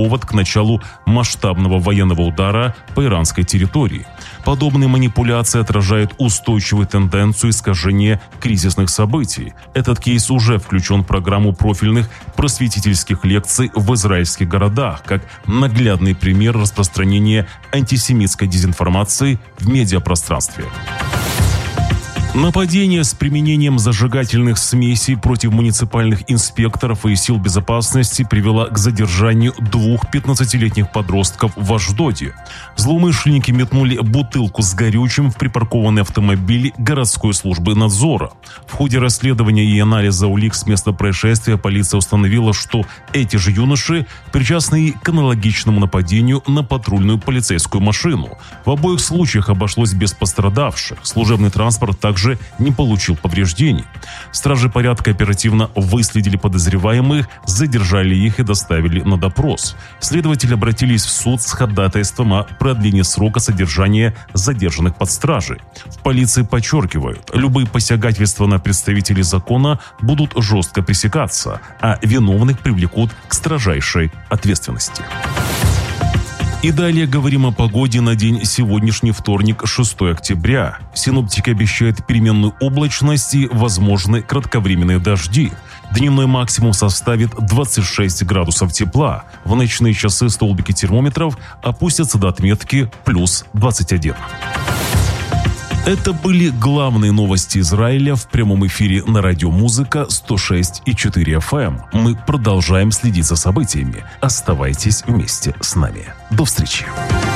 повод к началу масштабного военного удара по иранской территории. Подобные манипуляции отражают устойчивую тенденцию искажения кризисных событий. Этот кейс уже включен в программу профильных просветительских лекций в израильских городах, как наглядный пример распространения антисемитской дезинформации в медиапространстве. Нападение с применением зажигательных смесей против муниципальных инспекторов и сил безопасности привело к задержанию 2 15-летних подростков в Ашдоде. Злоумышленники метнули бутылку с горючим в припаркованный автомобиль городской службы надзора. В ходе расследования и анализа улик с места происшествия полиция установила, что эти же юноши причастны к аналогичному нападению на патрульную полицейскую машину. В обоих случаях обошлось без пострадавших. Служебный транспорт также не получил повреждений. Стражи порядка оперативно выследили подозреваемых, задержали их и доставили на допрос. Следователи обратились в суд с ходатайством о продлении срока содержания задержанных под стражей. В полиции подчеркивают, любые посягательства на представителей закона будут жестко пресекаться, а виновных привлекут к строжайшей ответственности. И далее говорим о погоде на день сегодняшний вторник, 6 октября. Синоптики обещают переменную облачность и возможны кратковременные дожди. Дневной максимум составит 26 градусов тепла. В ночные часы столбики термометров опустятся до отметки плюс 21. Это были главные новости Израиля в прямом эфире на радио «Музыка» 106,4 FM. Мы продолжаем следить за событиями. Оставайтесь вместе с нами. До встречи.